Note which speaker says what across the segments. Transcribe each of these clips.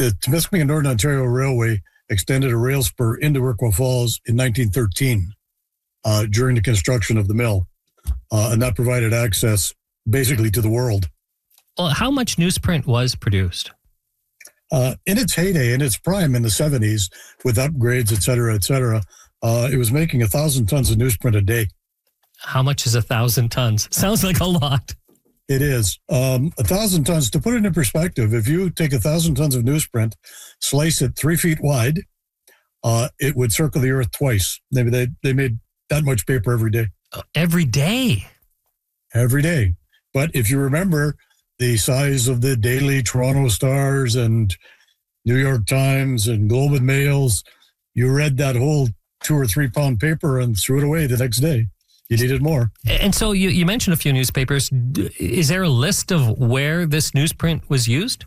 Speaker 1: The Temiskaming and Northern Ontario Railway extended a rail spur into Iroquois Falls in 1913 during the construction of the mill. And that provided access basically to the world.
Speaker 2: Well, how much newsprint was produced?
Speaker 1: In its heyday, in its prime in the 70s, with upgrades, et cetera, it was making 1,000 tons of newsprint a day.
Speaker 2: How much is 1,000 tons? Sounds like a lot.
Speaker 1: It is. 1,000 tons, to put it in perspective, if you take 1,000 tons of newsprint, slice it 3 feet wide, it would circle the earth twice. They made that much paper every day.
Speaker 2: Every day?
Speaker 1: Every day. But if you remember the size of the daily Toronto Stars and New York Times and Globe and Mails, you read that whole 2 or 3 pound paper and threw it away the next day. You needed more.
Speaker 2: And so you mentioned a few newspapers. Is there a list of where this newsprint was used?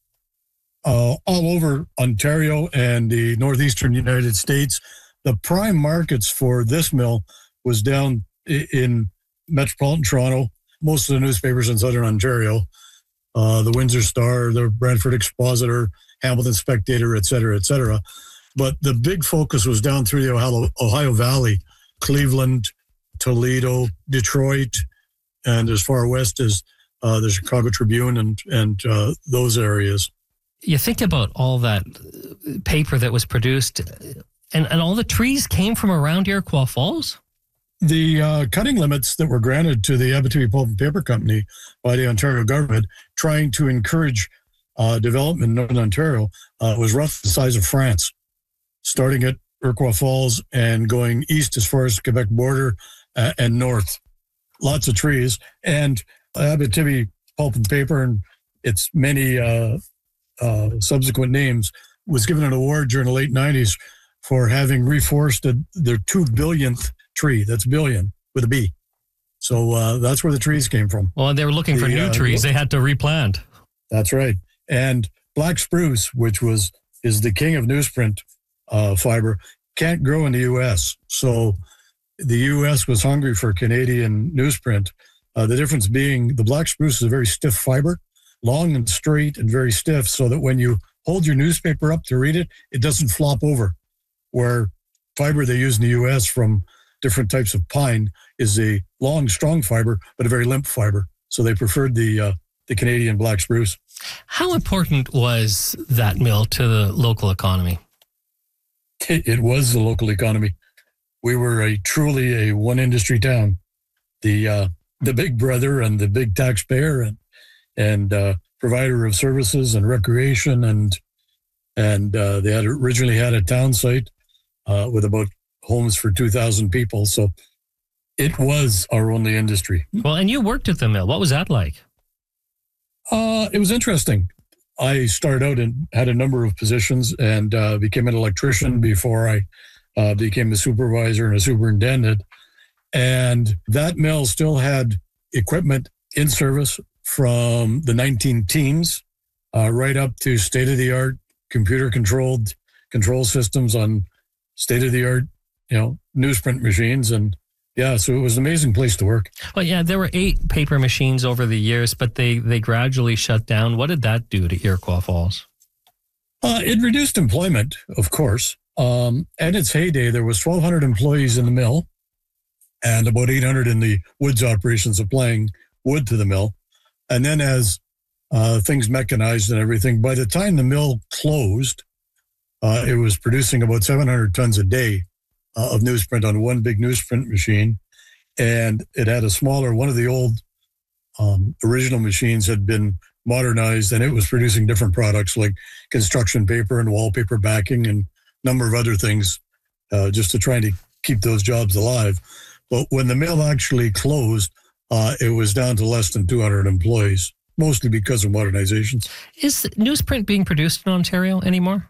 Speaker 1: All over Ontario and the northeastern United States. The prime markets for this mill was down in metropolitan Toronto. Most of the newspapers in southern Ontario, the Windsor Star, the Brantford Expositor, Hamilton Spectator, et cetera. But the big focus was down through the Ohio Valley, Cleveland, Toledo, Detroit, and as far west as the Chicago Tribune and those areas.
Speaker 2: You think about all that paper that was produced, and all the trees came from around Iroquois Falls?
Speaker 1: The cutting limits that were granted to the Abitibi Pulp and Paper Company by the Ontario government, trying to encourage development in Northern Ontario, was roughly the size of France, starting at Iroquois Falls and going east as far as the Quebec border and north. Lots of trees. And Abitibi Pulp and Paper and its many subsequent names was given an award during the late 90s for having reforested their 2 billionth tree. That's billion with a B. So that's where the trees came from.
Speaker 2: Well, they were looking for new trees. They had to replant.
Speaker 1: That's right. And black spruce, which is the king of newsprint fiber, can't grow in the U.S. So the U.S. was hungry for Canadian newsprint. The difference being the black spruce is a very stiff fiber, long and straight and very stiff, so that when you hold your newspaper up to read it, it doesn't flop over. Where fiber they use in the U.S. from different types of pine is a long, strong fiber, but a very limp fiber. So they preferred the Canadian black spruce.
Speaker 2: How important was that mill to the local economy?
Speaker 1: It was the local economy. We were truly a one-industry town. The big brother and the big taxpayer and provider of services and recreation, and they had originally had a town site with about homes for 2,000 people. So it was our only industry.
Speaker 2: Well, and you worked at the mill. What was that like?
Speaker 1: It was interesting. I started out and had a number of positions and became an electrician before I became a supervisor and a superintendent. And that mill still had equipment in service from the 19-teens right up to state-of-the-art computer-controlled control systems on state-of-the-art, newsprint machines. And yeah, so it was an amazing place to work.
Speaker 2: Well, yeah, there were 8 paper machines over the years, but they gradually shut down. What did that do to Iroquois Falls?
Speaker 1: It reduced employment, of course. At its heyday, there was 1,200 employees in the mill and about 800 in the woods operation supplying wood to the mill. And then as things mechanized and everything, by the time the mill closed, it was producing about 700 tons a day of newsprint on one big newsprint machine. And it had a smaller, one of the old original machines had been modernized, and it was producing different products like construction paper and wallpaper backing and a number of other things just to try to keep those jobs alive. But when the mill actually closed, it was down to less than 200 employees, mostly because of modernizations.
Speaker 2: Is newsprint being produced in Ontario anymore?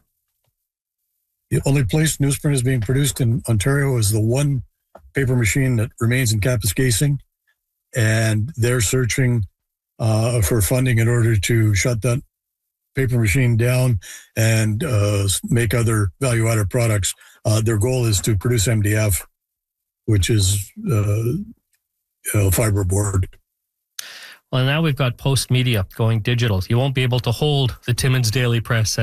Speaker 1: The only place newsprint is being produced in Ontario is the one paper machine that remains in Kapuskasing, and they're searching for funding in order to shut that paper machine down and make other value-added products. Their goal is to produce MDF, which is fiberboard.
Speaker 2: Well, now we've got Postmedia going digital. You won't be able to hold the Timmins Daily Press